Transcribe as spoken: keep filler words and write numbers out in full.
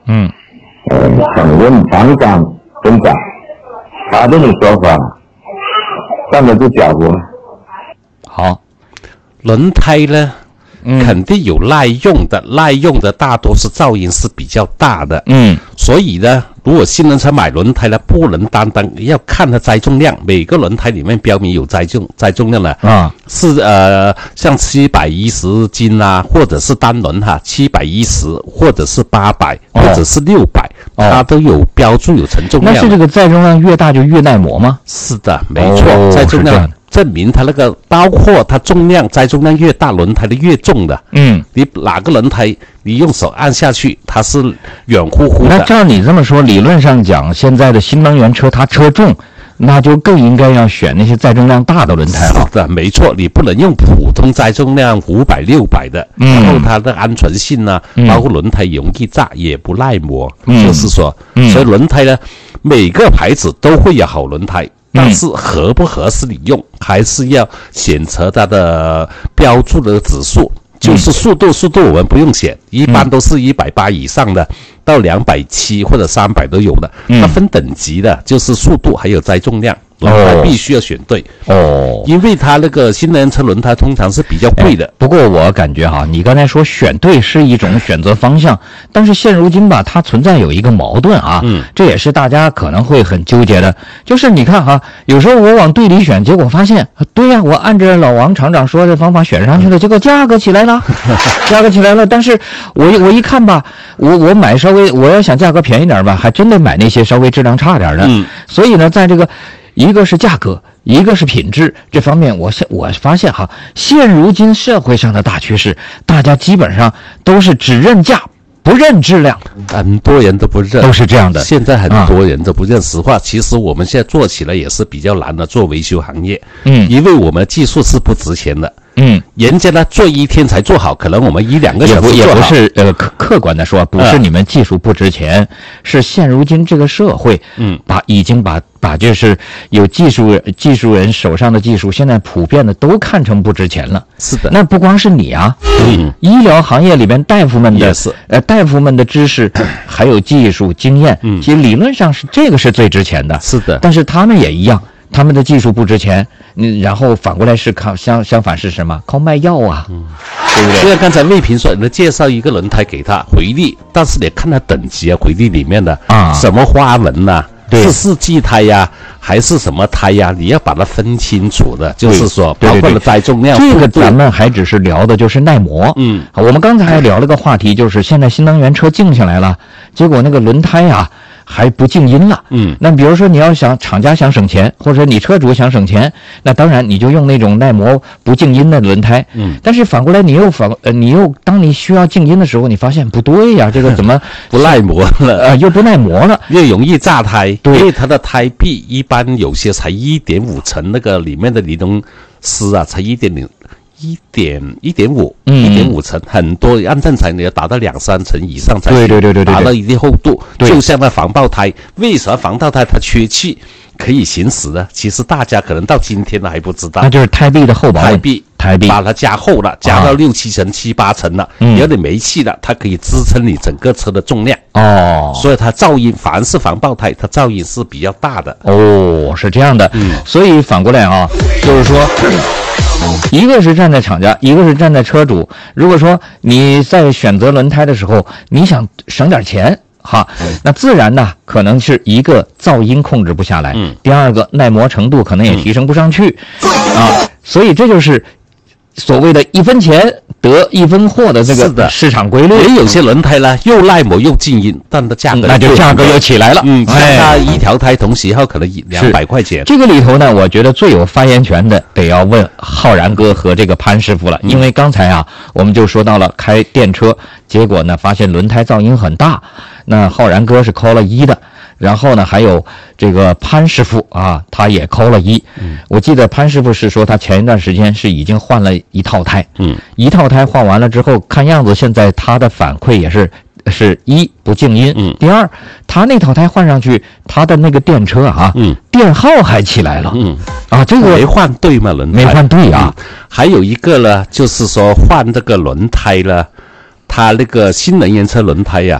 嗯， 呃，想问厂长、董长，他这种说法站得住脚不？ 好， 轮胎呢？ 嗯、 肯定有耐用的，耐用的大多是噪音是比较大的。 嗯， 所以呢，如果新能车买轮胎呢，不能单单要看它载重量，每个轮胎里面标明有载重载重量的啊， 是呃像七百一十斤啊，或者是单轮哈七百一十，或者是八百，或者是六百、哦，它都有标注有承重量。 那是这个载重量越大就越耐磨吗？ 是的，没错，哦、载重量。证明它那个包括它重量载重量越大，轮胎的越重的。 嗯， 你哪个轮胎你用手按下去，它是软乎乎的。 那照你这么说，理论上讲，现在的新能源车它车重，那就更应该要选那些载重量大的轮胎了。 是的，没错，你不能用普通载重量五百、六百的， 嗯、 然后它的安全性呢、嗯，包括轮胎容易炸，也不耐磨。嗯、就是说、嗯，所以轮胎呢，每个牌子都会有好轮胎。但是合不合适你用，还是要选择它的标注的指数，就是速度，速度我们不用选，一般都是一百八以上的，到两百七或者三百都有的。它分等级的，就是速度还有载重量。轮胎必须要选对哦， 因为它那个新能源车轮胎通常是比较贵的。 不过我感觉哈，你刚才说选对是一种选择方向，但是现如今吧，它存在有一个矛盾啊， 嗯， 这也是大家可能会很纠结的，就是你看哈，有时候我往对里选，结果发现，对呀、啊，我按着老王厂长说的方法选上去了，结果价格起来了，价格起来了，但是我我一看吧，我我买稍微我要想价格便宜点吧，还真得买那些稍微质量差点的， 嗯， 所以呢，在这个。一个是价格，一个是品质，这方面我现我发现哈，现如今社会上的大趋势，大家基本上都是只认价不认质量， 很多人都不认， 都是这样的。 现在很多人都不认实话，啊、其实我们现在做起来也是比较难的，做维修行业， 嗯， 因为我们技术是不值钱的。 嗯， 人家呢做一天才做好，可能我们一两个小时也不也不是呃客客观的说，不是你们技术不值钱，嗯、是现如今这个社会， 嗯， 把已经把把就是有技术技术人手上的技术，现在普遍的都看成不值钱了。 是的， 那不光是你啊， 嗯， 医疗行业里边大夫们的也是呃大夫们的知识还有技术经验， 嗯， 其实理论上是这个是最值钱的。 是的， 但是他们也一样。他们的技术不值钱，嗯，然后反过来是靠相相反是什么？靠卖药啊， 嗯， 对不对？ 就像刚才魏平说，你介绍一个轮胎给他回力，但是你看他等级啊，回力里面的啊， 什么花纹呐、啊， 对， 是四季胎呀、啊，还是什么胎呀、啊？你要把它分清楚的，就是说，包括了载重量。 这个咱们还只是聊的就是耐磨， 嗯， 我们刚才还聊了个话题，就是现在新能源车静下来了，结果那个轮胎啊。还不静音了， 嗯， 那比如说你要想厂家想省钱，或者你车主想省钱，那当然你就用那种耐磨不静音的轮胎， 嗯， 但是反过来你又反呃你又当你需要静音的时候，你发现不对呀，这个怎么不耐磨了？ 呃，又不耐磨了， 又容易炸胎， 对， 因为它的胎壁一般有些才一点五层，那个里面的尼龙丝啊才一点零。一点一点五，一点五层，很多按正常你要达到两三层以上才对对对对对， 达到一定厚度。 对， 就像那防爆胎，为什么防爆胎它缺气可以行驶呢？其实大家可能到今天都还不知道， 那就是胎壁的厚薄， 胎壁胎壁把它加厚了，加到六七层、七八层了， 嗯， 有点没气了，它可以支撑你整个车的重量。 哦， 所以它噪音，凡是防爆胎，它噪音是比较大的。 哦，是这样的， 嗯， 所以反过来啊，就是说。一个是站在厂家，一个是站在车主。如果说你在选择轮胎的时候，你想省点钱哈，那自然呢可能是一个噪音控制不下来， 嗯， 第二个耐磨程度可能也提升不上去，嗯，啊，所以这就是所谓的一分钱得一分货的这个市场规律。 也有些轮胎呢，又耐磨又静音，但它价格那就价格又起来了。 嗯，它一条胎同型号可能两百块钱。 这个里头呢，我觉得最有发言权的得要问浩然哥和这个潘师傅了，因为刚才啊，我们就说到了开电车，结果呢发现轮胎噪音很大，那浩然哥是扣了一的。然后呢，还有这个潘师傅啊，他也扣了一。 嗯， 我记得潘师傅是说他前一段时间是已经换了一套胎， 嗯， 一套胎换完了之后，看样子现在他的反馈也是是一不静音， 嗯， 第二他那套胎换上去，他的那个电车啊， 嗯， 电耗还起来了， 嗯， 啊，这个没换对嘛轮胎没换对啊、 嗯。还有一个呢，就是说换这个轮胎了。它那个新能源车轮胎呀、